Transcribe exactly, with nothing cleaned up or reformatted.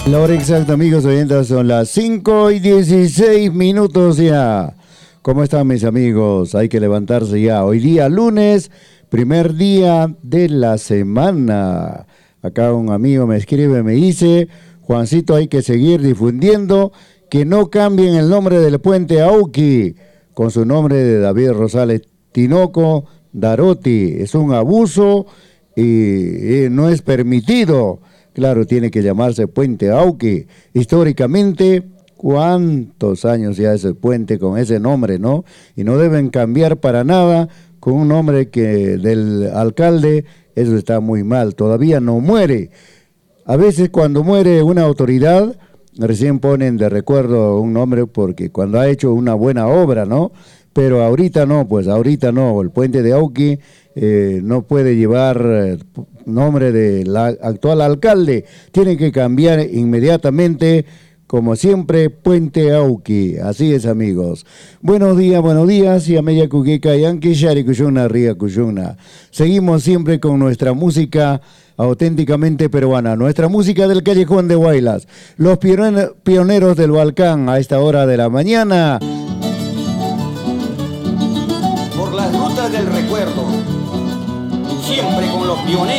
La hora exacta, amigos oyentes, son las cinco y dieciséis minutos ya. ¿Cómo están, mis amigos? Hay que levantarse ya. Hoy día lunes, primer día de la semana. Acá un amigo me escribe, me dice: Juancito, hay que seguir difundiendo que no cambien el nombre del puente Auqui con su nombre de David Rosales Tinoco Darotti. Es un abuso y, y no es permitido. Claro, tiene que llamarse Puente Auqui. Históricamente, ¿cuántos años ya es el puente con ese nombre, no? Y no deben cambiar para nada con un nombre que del alcalde. Eso está muy mal, todavía no muere. A veces cuando muere una autoridad, recién ponen de recuerdo un nombre porque cuando ha hecho una buena obra, ¿no? Pero ahorita no, pues ahorita no. El puente de Auqui eh, no puede llevar eh, nombre del actual alcalde. Tiene que cambiar inmediatamente, como siempre, Puente Auqui. Así es, amigos. Buenos días, buenos días. Y a media cuquica yanqui, shari cuyuna, ría cuyuna. Seguimos siempre con nuestra música auténticamente peruana, nuestra música del callejón de Huaylas. Los pioneros del Balcán a esta hora de la mañana. Por las rutas del recuerdo, siempre con los pioneros.